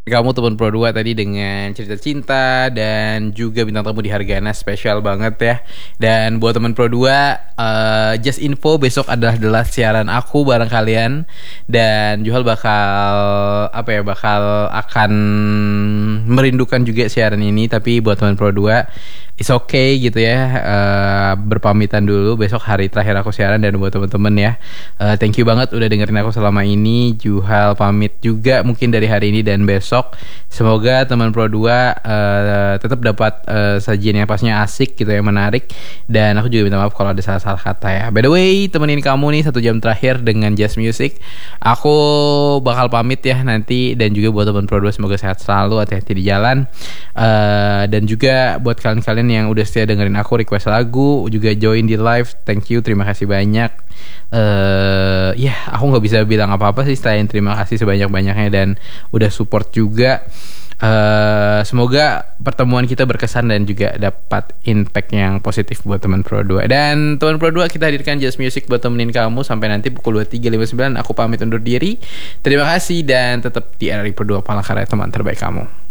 kamu teman Pro 2 tadi dengan cerita cinta dan juga bintang tamu di Hargana spesial banget ya. Dan buat teman Pro 2, just info besok adalah the last siaran aku bareng kalian dan Juhal bakal akan merindukan juga siaran ini, tapi buat teman Pro 2 it's okay gitu ya. Berpamitan dulu, besok hari terakhir aku siaran. Dan buat teman-teman ya, thank you banget udah dengerin aku selama ini. Juhal pamit juga mungkin dari hari ini dan besok. Semoga teman Pro 2 tetap dapat sajian yang pasnya asik gitu ya, menarik. Dan aku juga minta maaf kalau ada salah-salah kata ya. By the way, temenin kamu nih 1 jam terakhir dengan Jazz Music. Aku bakal pamit ya nanti. Dan juga buat teman Pro 2 semoga sehat selalu, hati-hati di jalan. Dan juga buat kalian-kalian yang udah setia dengerin aku request lagu, juga join di live, thank you, terima kasih banyak. Aku nggak bisa bilang apa-apa sih selain terima kasih sebanyak-banyaknya dan udah support juga. Semoga pertemuan kita berkesan dan juga dapat impact yang positif buat teman Pro 2. Dan teman Pro 2, kita hadirkan Jazz Music buat temenin kamu sampai nanti pukul 23.59. Aku pamit undur diri. Terima kasih dan tetap di RRI Pro 2 Palangkaraya, teman terbaik kamu.